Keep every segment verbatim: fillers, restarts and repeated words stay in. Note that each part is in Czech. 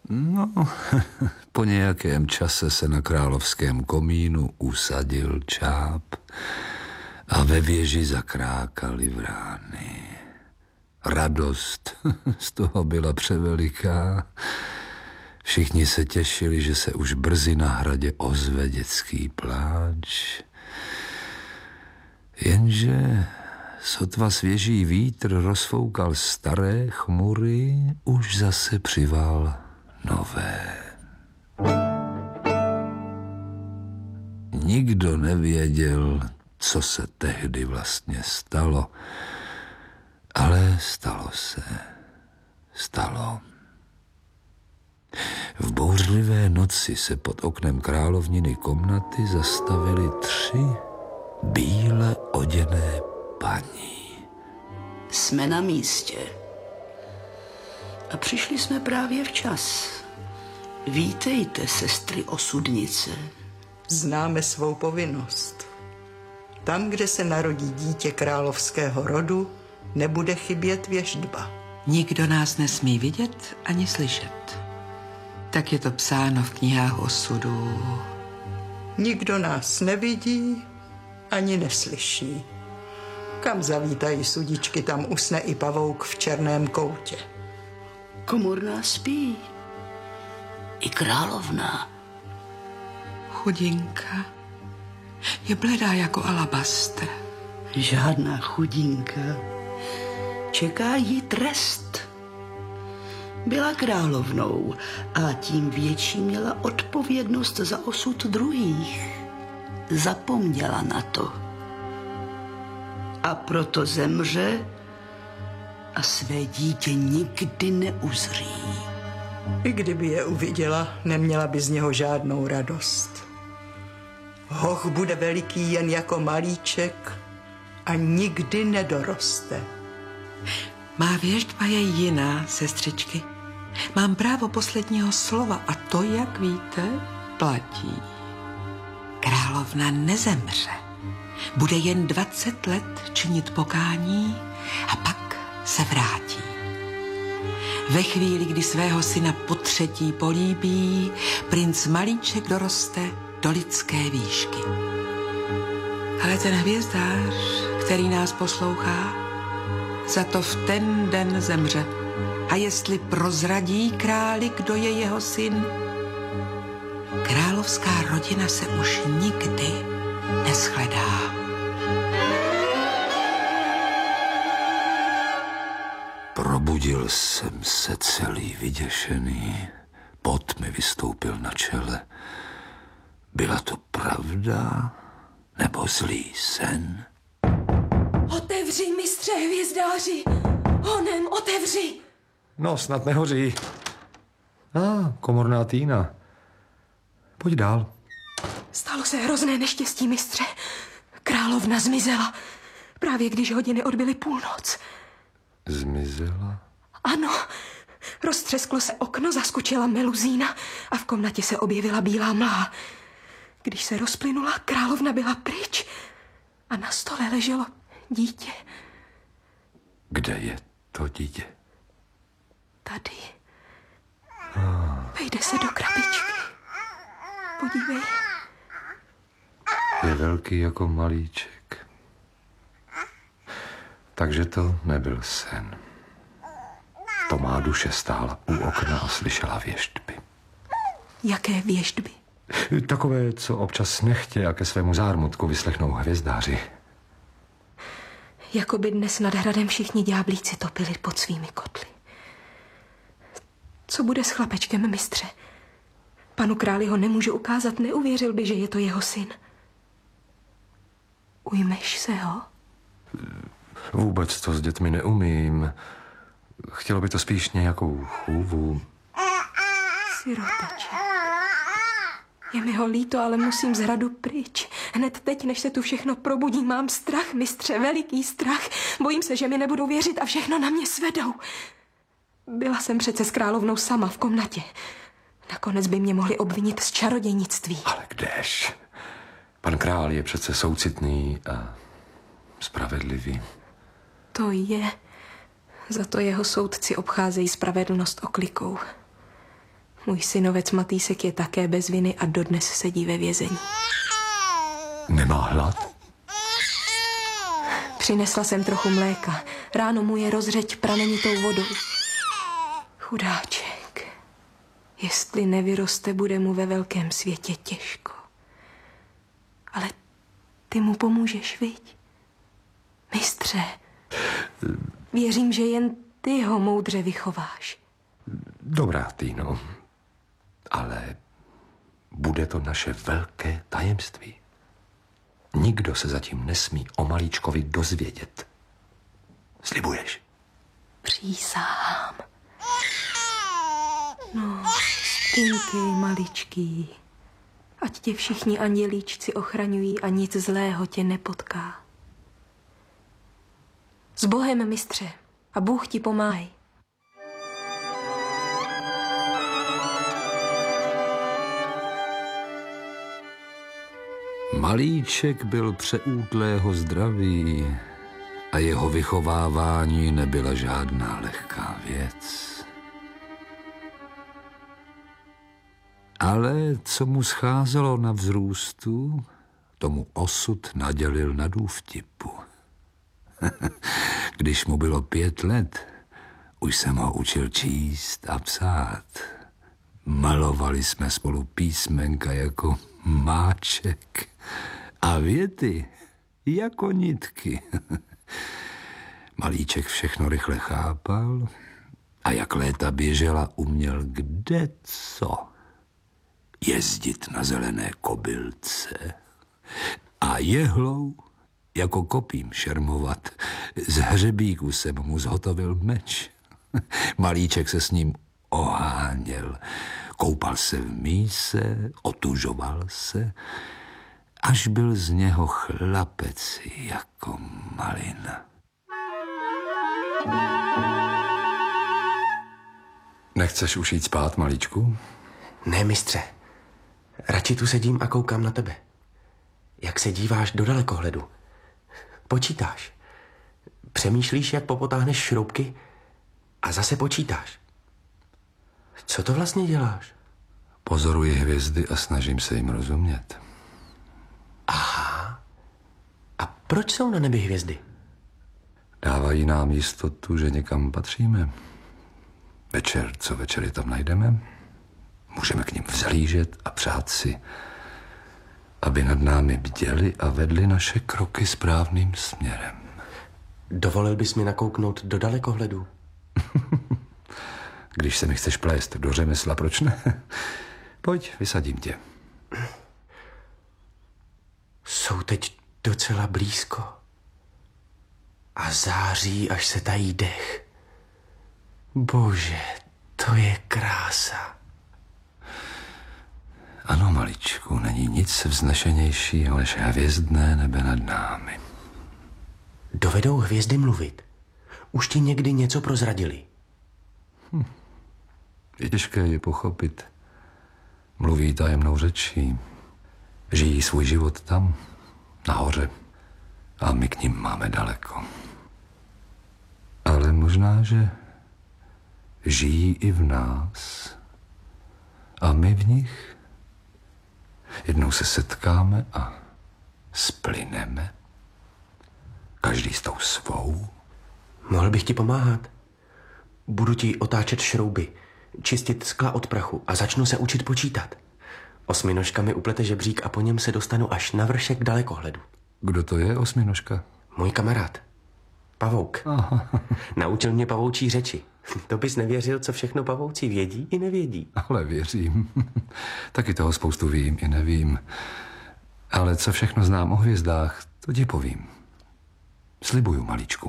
No, po nějakém čase se na královském komínu usadil čáp a ve věži zakrákaly vrány. Radost z toho byla převeliká. Všichni se těšili, že se už brzy na hradě ozve dětský pláč. Jenže sotva svěží vítr rozfoukal staré chmury, už zase přival nové. Nikdo nevěděl, co se tehdy vlastně stalo, ale stalo se. Stalo. V bouřlivé noci se pod oknem královniny komnaty zastavily tři bíle oděné paní. Jsme na místě. A přišli jsme právě včas. Vítejte, sestry osudnice. Známe svou povinnost. Tam, kde se narodí dítě královského rodu, nebude chybět věštba. Nikdo nás nesmí vidět ani slyšet. Tak je to psáno v knihách osudu. Nikdo nás nevidí ani neslyší. Kam zavítají sudičky, tam usne i pavouk v černém koutě. Komorná spí. I královna. Chudinka je bledá jako alabastr. Žádná chudinka. Čeká jí trest. Byla královnou a tím větší měla odpovědnost za osud druhých. Zapomněla na to. A proto zemře a své dítě nikdy neuzří. I kdyby je uviděla, neměla by z něho žádnou radost. Hoch bude veliký jen jako malíček a nikdy nedoroste. Má věštba je jiná, sestřičky. Mám právo posledního slova a to, jak víte, platí. Královna nezemře. Bude jen dvacet let činit pokání a pak se vrátí. Ve chvíli, kdy svého syna potřetí políbí, princ malíček doroste do lidské výšky. Ale ten hvězdář, který nás poslouchá, za to v ten den zemře. A jestli prozradí králi, kdo je jeho syn, královská rodina se už nikdy neschledá. Probudil jsem se celý vyděšený. Pot mi vystoupil na čele. Byla to pravda nebo zlý sen? Otevři, mistře hvězdáři! Honem, otevři! No, snad nehoří. A, ah, komorná Týna. Pojď dál. Stalo se hrozné neštěstí, mistře. Královna zmizela. Právě když hodiny odbyly půlnoc. Zmizela? Ano. Roztřesklo se okno, zaskočila meluzína a v komnatě se objevila bílá mlha. Když se rozplynula, královna byla pryč a na stole leželo dítě. Kde je to dítě? Tady. Ah. Vejde se do krabičky. Podívej. Je velký jako malíček. Takže to nebyl sen. To má duše stála u okna a slyšela věštby. Jaké věštby? Takové, co občas nechtě a ke svému zármutku vyslechnou hvězdáři. Jakoby dnes nad hradem všichni ďáblíci topili pod svými kotly. Co bude s chlapečkem, mistře? Panu králi ho nemůžu ukázat, neuvěřil by, že je to jeho syn. Ujmeš se ho? Vůbec to s dětmi neumím. Chtělo by to spíš nějakou chůvu. Sirotače. Je mi ho líto, ale musím z hradu pryč. Hned teď, než se tu všechno probudí, mám strach, mistře, veliký strach. Bojím se, že mi nebudou věřit a všechno na mě svedou. Byla jsem přece s královnou sama v komnatě. Nakonec by mě mohli obvinit z čarodějnictví. Ale kdež? Pan král je přece soucitný a spravedlivý. To je. Za to jeho soudci obcházejí spravedlnost oklikou. Můj synovec Matýsek je také bez viny a dodnes sedí ve vězení. Nemá hlad? Přinesla jsem trochu mléka. Ráno mu je rozřeď pramenitou vodou. Chudáček. Jestli nevyroste, bude mu ve velkém světě těžko. Ale ty mu pomůžeš, viď? Mistře, věřím, že jen ty ho moudře vychováš. Dobrá, Týno, ale bude to naše velké tajemství. Nikdo se zatím nesmí o malíčkovi dozvědět. Slibuješ? Přísahám. No, spinkej, maličký. Ať tě všichni andělíčci ochraňují a nic zlého tě nepotká. S Bohem, mistře, a Bůh ti pomáhej. Malíček byl přeútlého zdraví a jeho vychovávání nebyla žádná lehká věc. Ale co mu scházelo na vzrůstu, tomu osud nadělil na důvtipu. Když mu bylo pět let, už jsem ho učil číst a psát. Malovali jsme spolu písmenka jako máček a věty jako nitky. Malíček všechno rychle chápal a jak léta běžela, uměl kde co. Jezdit na zelené kobylce a jehlou jako kopím šermovat. Z hřebíku jsem mu zhotovil meč. Malíček se s ním oháněl. Koupal se v míse, otužoval se, až byl z něho chlapec jako malina. Nechceš už jít spát, malíčku? Ne, mistře. Radši tu sedím a koukám na tebe. Jak se díváš do dalekohledu. Počítáš. Přemýšlíš, jak popotáhneš šroubky a zase počítáš. Co to vlastně děláš? Pozoruji hvězdy a snažím se jim rozumět. Aha. A proč jsou na nebi hvězdy? Dávají nám jistotu, že někam patříme. Večer, co večery tam najdeme, můžeme k nim vzhlížet a přát si, aby nad námi bděli a vedli naše kroky správným směrem. Dovolil bys mi nakouknout do dalekohledu? Když se mi chceš plést do řemesla, proč ne? Pojď, vysadím tě. Jsou teď docela blízko. A září, až se tají dech. Bože, to je krása. Ano, maličku, není nic vznešenějšího než hvězdné nebe nad námi. Dovedou hvězdy mluvit? Už ti někdy něco prozradili? Hm. Je těžké je pochopit. Mluví tajemnou řečí. Žijí svůj život tam, nahoře. A my k nim máme daleko. Ale možná, že žijí i v nás. A my v nich. Jednou se setkáme a splyneme. Každý s tou svou. Mohl bych ti pomáhat. Budu ti otáčet šrouby, čistit skla od prachu a začnu se učit počítat. Osminožka mi uplete žebřík a po něm se dostanu až na vršek dalekohledu. Kdo to je, osminožka? Můj kamarád. Pavouk. Aha. Naučil mě pavoučí řeči. To bys nevěřil, co všechno pavouci vědí i nevědí. Ale věřím. Taky toho spoustu vím i nevím. Ale co všechno znám o hvězdách, to ti povím. Slibuju, maličku.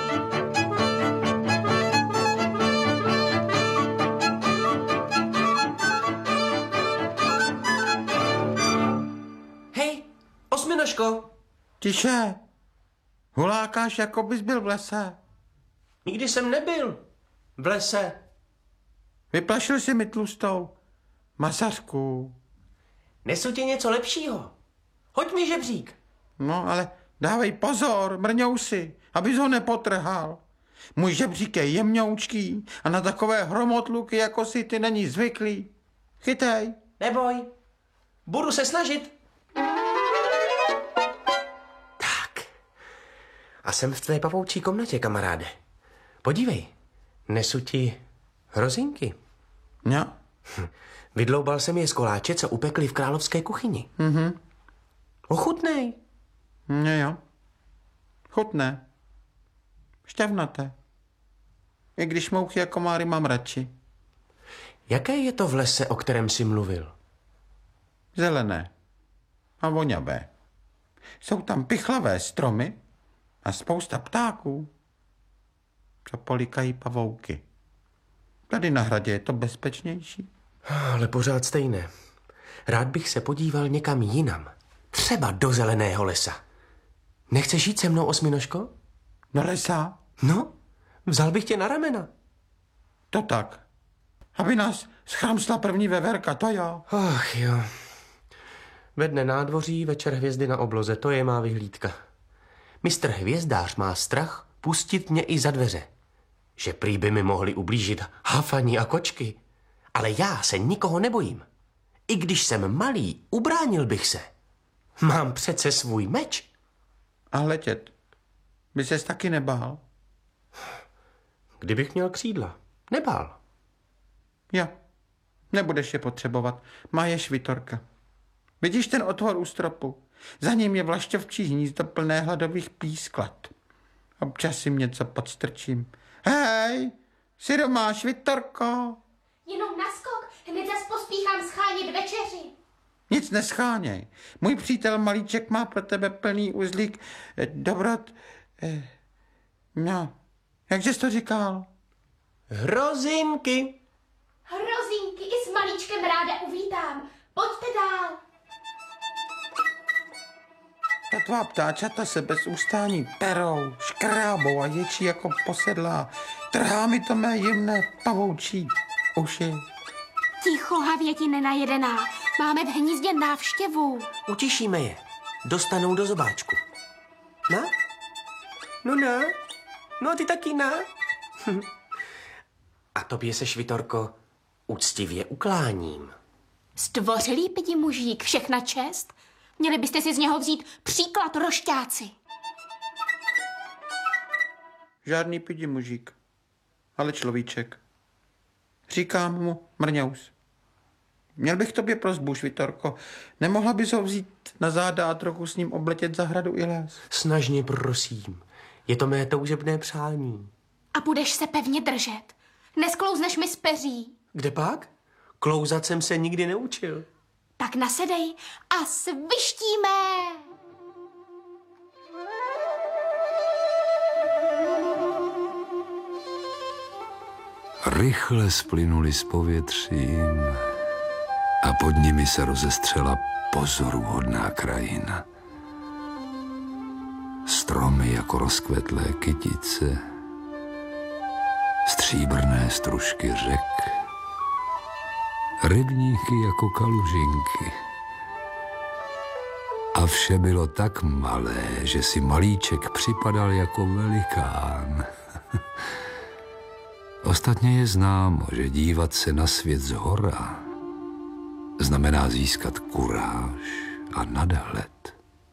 Hej, osminožko. Tiše. Hulákáš, jako bys byl v lese. Nikdy jsem nebyl v lese. Vyplašil jsi mi tlustou masařku. Nesu ti něco lepšího. Hoď mi žebřík. No, ale dávej pozor, mrňousi, abys ho nepotrhal. Můj žebřík je jemňoučký a na takové hromotluky, jako si ty, není zvyklý. Chytej. Neboj, budu se snažit. Tak. A jsem v tvé pavoučí komnatě, kamaráde. Podívej, nesu ti hrozinky. Jo. Vydloubal jsem je z koláče, co upekli v královské kuchyni. Mhm. Ochutnej. No jo. Chutné. Šťavnaté. I když mouchy a komáry mám radši. Jaké je to v lese, o kterém jsi mluvil? Zelené. A voňavé. Jsou tam pichlavé stromy a spousta ptáků, co polikají pavouky. Tady na hradě je to bezpečnější. Ale pořád stejné. Rád bych se podíval někam jinam. Třeba do zeleného lesa. Nechceš jít se mnou, osminožko? Do lesa? No, vzal bych tě na ramena. To tak. Aby nás schramsla první veverka, to jo. Ach jo. Ve dne nádvoří, večer hvězdy na obloze, to je má vyhlídka. Mistr Hvězdář má strach pustit mě i za dveře. Že prý by mi mohli ublížit hafaní a kočky. Ale já se nikoho nebojím. I když jsem malý, ubránil bych se. Mám přece svůj meč. A letět. By ses taky nebál? Kdybych měl křídla. Nebál. Jo. Nebudeš je potřebovat. Má je švitorka. Vidíš ten otvor u stropu? Za ním je vlašťovčí hnízdo plné hladových písklat. Občas jim něco podstrčím. Hej, jsi doma, švitorko? Jenom naskok, hned zas pospíchám schánět večeři. Nic nescháněj. Můj přítel Malíček má pro tebe plný uzlík eh, dobrot... Eh, no, jakže jsi to říkal? Hrozinky. Hrozinky i s Malíčkem ráda uvítám. Pojďte dál. Ta tvá ptáčata se bez ustání perou, škrábou a ječí jako posedlá. Trhá mi to mé jemné pavoučí uši. Ticho, havěti nenajedená. Máme v hnízdě návštěvu. Utišíme je. Dostanou do zobáčku. Na? No na? No a ty taky na? A tobě se, švitorko, úctivě ukláním. Zdvořilý pidi mužík, všechna čest. Měli byste si z něho vzít příklad, rošťáci. Žádný pidi mužík, ale človíček. Říkám mu Mrňous. Měl bych tobě prosbu, švitorko. Nemohla bys ho vzít na záda a trochu s ním obletět zahradu i les? Snažně prosím. Je to mé toužebné přání. A budeš se pevně držet. Nesklouzneš mi z peří. Kde pak? Klouzat jsem se nikdy neučil. Tak nasedej a svištíme. Rychle splynuli s povětřím a pod nimi se rozestřela pozoruhodná krajina. Stromy jako rozkvetlé kytice, stříbrné stružky řek, rybníky jako kalužinky. A vše bylo tak malé, že si Malíček připadal jako velikán. Ostatně je známo, že dívat se na svět zhora znamená získat kuráž a nadhled.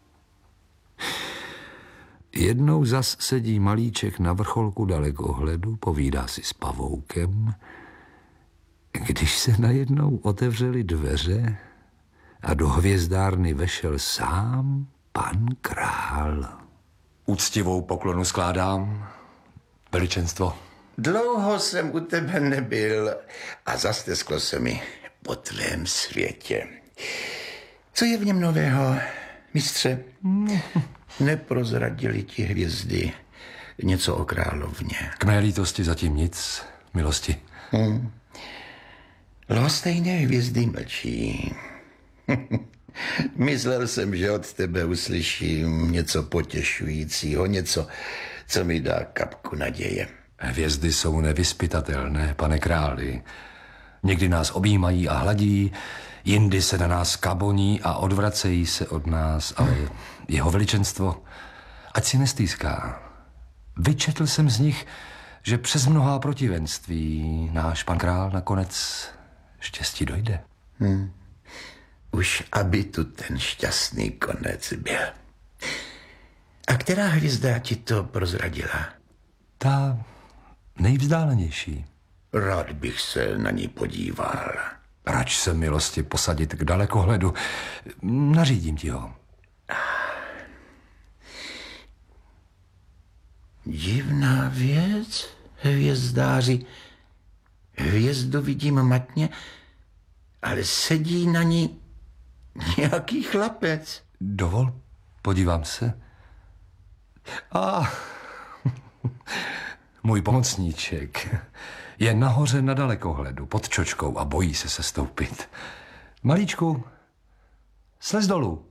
Jednou zas sedí Malíček na vrcholku dalekohledu, povídá si s pavoukem, když se najednou otevřely dveře a do hvězdárny vešel sám pan král. Úctivou poklonu skládám, veličenstvo. Dlouho jsem u tebe nebyl a zastesklo se mi po tvém světě. Co je v něm nového, mistře? Neprozradili ti hvězdy něco o královně? K mé lítosti zatím nic, milosti. Hmm. Lhostejné hvězdy mlčí. Myslel jsem, že od tebe uslyším něco potěšujícího, něco, co mi dá kapku naděje. Hvězdy jsou nevyspytatelné, pane králi. Někdy nás objímají a hladí, jindy se na nás kaboní a odvracejí se od nás, ale jeho veličenstvo, ať si nestýská. Vyčetl jsem z nich, že přes mnohá protivenství náš pan král nakonec štěstí dojde. Hm. Už aby tu ten šťastný konec byl. A která hvězda ti to prozradila? Ta nejvzdálenější. Rád bych se na ní podíval. Rač se milosti posadit k dalekohledu. Nařídím ti ho. Divná věc, hvězdáři. Hvězdu vidím matně, ale sedí na ní nějaký chlapec. Dovol, podívám se. A můj pomocníček je nahoře na dalekohledu pod čočkou a bojí se sestoupit. Malíčku, slez dolů.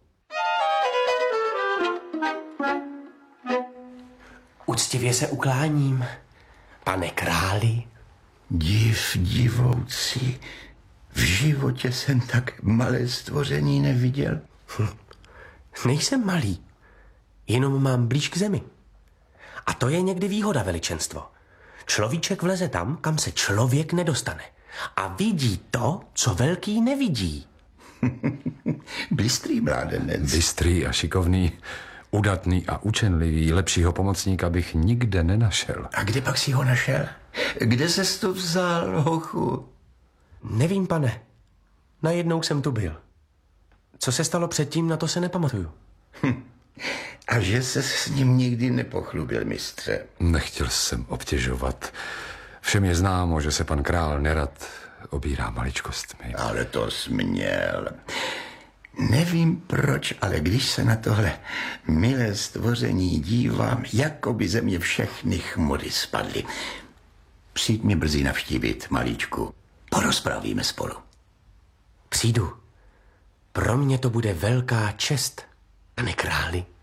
Uctivě se ukláním, pane králi. Div divoucí, v životě jsem tak malé stvoření neviděl. Hm. Nejsem malý, jenom mám blíž k zemi. A to je někdy výhoda, veličenstvo. Človíček vleze tam, kam se člověk nedostane. A vidí to, co velký nevidí. Bystrý mládenec. Bystrý a šikovný, udatný a učenlivý. Lepšího pomocníka bych nikde nenašel. A kde pak si ho našel? Kde ses to vzal, hochu? Nevím, pane. Najednou jsem tu byl. Co se stalo předtím, na to se nepamatuju. Hm. A že se s ním nikdy nepochlubil, mistře? Nechtěl jsem obtěžovat. Všem je známo, že se pan král nerad obírá maličkostmi. Ale to směl. Nevím proč, ale když se na tohle milé stvoření dívám, jako by ze mě všechny chmury spadly. Přijď mě brzy navštívit, malíčku. Porozprávíme spolu. Přijdu. Pro mě to bude velká čest, pane králi.